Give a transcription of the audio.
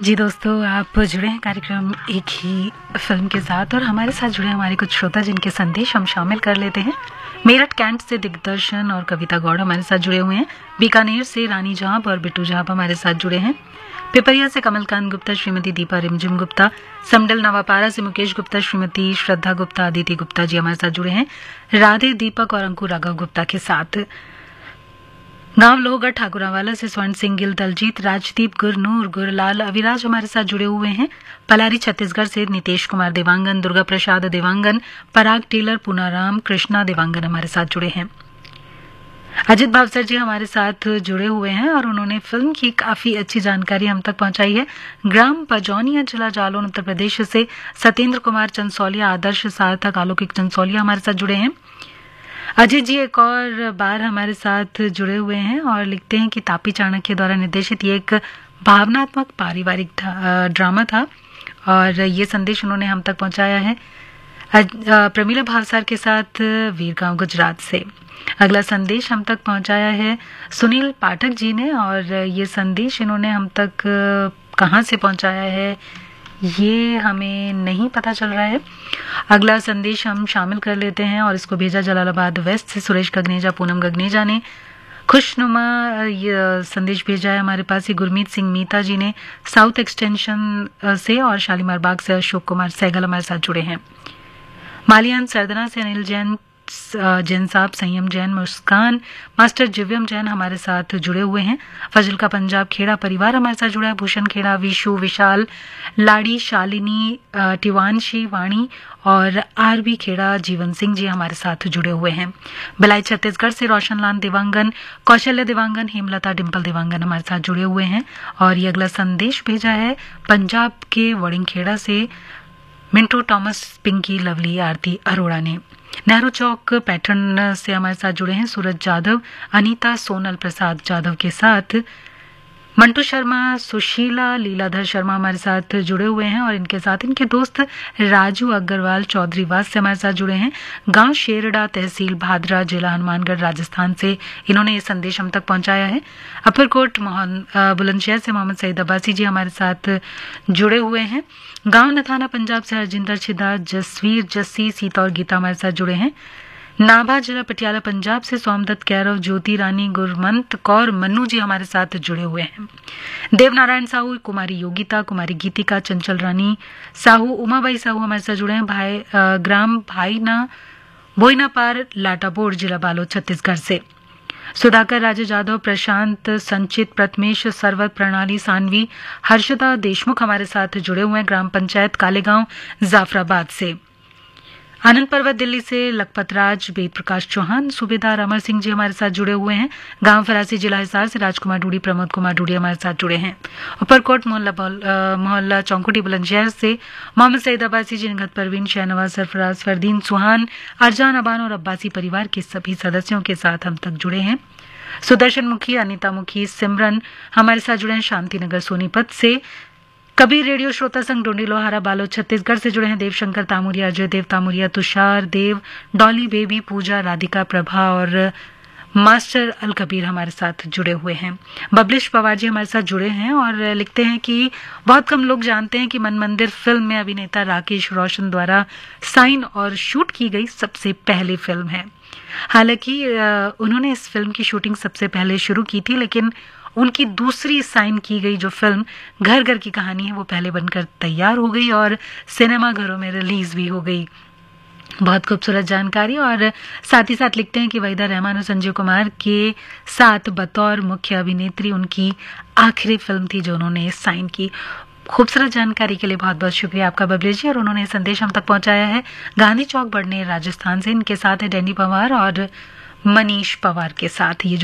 जी दोस्तों, आप जुड़े हैं कार्यक्रम एक ही फिल्म के साथ और हमारे साथ जुड़े हमारे कुछ श्रोता जिनके संदेश हम शामिल कर लेते हैं। मेरठ कैंट से दिग्दर्शन और कविता गौड़ हमारे साथ जुड़े हुए हैं। बीकानेर से रानी जहाब और बिट्टू जहाब हमारे साथ जुड़े हैं। पिपरिया से कमलकांत गुप्ता, श्रीमती दीपा रिमझिम गुप्ता, समडल नवापारा से मुकेश गुप्ता, श्रीमती श्रद्धा गुप्ता, अदिति गुप्ता जी हमारे साथ जुड़े हैं। राधे, दीपक और अंकुर राघव गुप्ता के साथ गांव लोहगढ़ ठाकुरावाला से स्वर्ण सिंह गिल, दलजीत, राजदीप, गुरनूर, गुरलाल, अविराज हमारे साथ जुड़े हुए हैं। पलारी छत्तीसगढ़ से नितेश कुमार देवांगन, दुर्गा प्रसाद देवांगन, पराग टेलर, पूनाराम, कृष्णा देवांगन हमारे साथ जुड़े हैं। अजित भावसर जी हमारे साथ जुड़े हुए हैं और उन्होंने फिल्म की काफी अच्छी जानकारी हम तक पहुंचाई है। ग्राम पजौनिया, जिला जालौन, उत्तर प्रदेश से सत्येंद्र कुमार चंसौलिया, आदर्श सार्थक, अलौकिक चंसौलिया हमारे साथ जुड़े हैं। अजय जी एक और बार हमारे साथ जुड़े हुए हैं और लिखते हैं कि तापी चाणक्य द्वारा निर्देशित ये एक भावनात्मक पारिवारिक ड्रामा था और ये संदेश उन्होंने हम तक पहुंचाया है। प्रमीला भावसार के साथ वीरगांव गुजरात से अगला संदेश हम तक पहुंचाया है सुनील पाठक जी ने और ये संदेश इन्होंने हम तक कहां से पहुंचाया है ये हमें नहीं पता चल रहा है। अगला संदेश हम शामिल कर लेते हैं और इसको भेजा जलालाबाद वेस्ट से सुरेश गगनेजा, पूनम गगनेजा ने खुशनुमा ये संदेश भेजा है हमारे पास। ये गुरमीत सिंह मीता जी ने साउथ एक्सटेंशन से और शालीमार बाग से अशोक कुमार सहगल हमारे साथ जुड़े हैं। मालियान सरदना से अनिल जैन, जैन साहब, संयम जैन, मुस्कान, मास्टर जिव्यम जैन हमारे साथ जुड़े हुए हैं। फजल का पंजाब खेड़ा परिवार हमारे साथ जुड़ा है। भूषण खेड़ा, विशु, विशाल, लाड़ी, शालिनी, टिवानशी, वाणी और आरबी खेड़ा, जीवन सिंह जी हमारे साथ जुड़े हुए हैं। बिलाई छत्तीसगढ़ से रोशनलाल देवांगन, कौशल्य देवांगन, हेमलता, डिम्पल देवांगन हमारे साथ जुड़े हुए हैं। और ये अगला संदेश भेजा है पंजाब के वड़िंगखेड़ा से मिंटू टॉमस, पिंकी, लवली, आरती अरोड़ा ने। नेहरू चौक पैटर्न से हमारे साथ जुड़े हैं सूरज जाधव, अनीता, सोनल प्रसाद जाधव के साथ मंटू शर्मा, सुशीला, लीलाधर शर्मा हमारे साथ जुड़े हुए हैं और इनके साथ इनके दोस्त राजू अग्रवाल चौधरी वास से हमारे साथ जुड़े हैं। गांव शेरडा, तहसील भादरा, जिला हनुमानगढ़, राजस्थान से इन्होंने ये संदेश हम तक पहुंचाया है। अपरकोट बुलंदशहर से मोहम्मद सईद अब्बासी जी हमारे साथ जुड़े हुए हैं। गांव नथाना पंजाब से हरजिंदर छिदा, जसवीर, जस्सी, सीता और गीता हमारे साथ जुड़े हैं। नाभा जिला पटियाला पंजाब से सोमदत्त कैरव, ज्योति रानी, गुरमंत कौर, मन्नू जी हमारे साथ जुड़े हुए हैं। देवनारायण साहू, कुमारी योगिता, कुमारी गीतिका, चंचल रानी साहू, उमाबाई साहू हमारे साथ जुड़े हैं। ग्राम भाईना, बोईना पार, लाटाबोर, जिला बालोद, छत्तीसगढ़ से सुधाकर, राजे जादव, प्रशांत, संचित, प्रथमेश, सरवत, प्रणाली, सानवी, हर्षदा देशमुख हमारे साथ जुड़े हुए हैं। ग्राम पंचायत कालेगांव, जाफराबाद से आनंद पर्वत, दिल्ली से लखपत राज, वेद प्रकाश चौहान, सूबेदार अमर सिंह जी हमारे साथ जुड़े हुए हैं। गांव फरासी, जिला हिसार से राजकुमार डूडी, प्रमोद कुमार डूडी हमारे साथ जुड़े हैं। ऊपरकोट मोहल्ला चौंकुटी बुलंदशहर से मोहम्मद सईद अब्बासी जी, नगत परवीन, शहनवाज, सरफराज, फरदीन, सुहान, अरजान, अबान और अब्बासी परिवार के सभी सदस्यों के साथ हम तक जुड़े हैं। सुदर्शन मुखी, अनिता मुखी, सिमरन हमारे साथ जुड़े हैं। शांतिनगर सोनीपत से कबीर रेडियो श्रोता संघ, डोंडी लोहारा, बालोद, छत्तीसगढ़ से जुड़े हैं। देवशंकर तामुरिया, अजय देव तामुरिया, तुषार देव, डॉली बेबी, पूजा, राधिका, प्रभा और मास्टर अल कबीर हमारे साथ जुड़े हुए हैं। बबलिश पवार जी हमारे साथ जुड़े हैं और लिखते हैं कि बहुत कम लोग जानते हैं कि मन मंदिर फिल्म में अभिनेता राकेश रोशन द्वारा साइन और शूट की गई सबसे पहली फिल्म है। हालांकि उन्होंने इस फिल्म की शूटिंग सबसे पहले शुरू की थी, लेकिन उनकी दूसरी साइन की गई जो फिल्म घर घर की कहानी है वो पहले बनकर तैयार हो गई और सिनेमा घरों में रिलीज भी हो गई। बहुत खूबसूरत जानकारी। और साथ ही साथ लिखते हैं कि वहीदा रहमान और संजय कुमार के साथ बतौर मुख्य अभिनेत्री उनकी आखिरी फिल्म थी जो उन्होंने साइन की। खूबसूरत जानकारी के लिए बहुत बहुत शुक्रिया आपका बबली जी। और उन्होंने संदेश हम तक पहुंचाया है गांधी चौक, बड़नेर, राजस्थान से। इनके साथ है डैनी पवार और मनीष पवार के साथ। ये